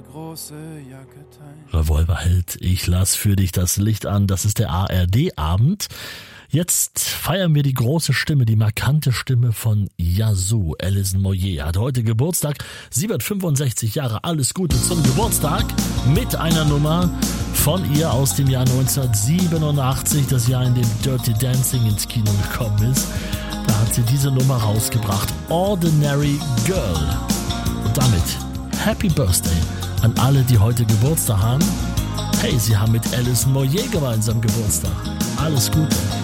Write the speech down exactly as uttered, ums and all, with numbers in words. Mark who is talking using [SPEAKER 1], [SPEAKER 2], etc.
[SPEAKER 1] ihre große Jacke teilen.
[SPEAKER 2] Revolverheld, ich lass für dich das Licht an. Das ist der A R D-Abend. Jetzt feiern wir die große Stimme, die markante Stimme von Yazoo. Alison Moyet hat heute Geburtstag. Sie wird fünfundsechzig Jahre. Alles Gute zum Geburtstag mit einer Nummer von ihr aus dem Jahr neunzehnhundertsiebenundachtzig, das Jahr, in dem Dirty Dancing ins Kino gekommen ist. Da hat sie diese Nummer rausgebracht. Ordinary Girl. Und damit Happy Birthday an alle, die heute Geburtstag haben. Hey, sie haben mit Alison Moyet gemeinsam Geburtstag. Alles Gute.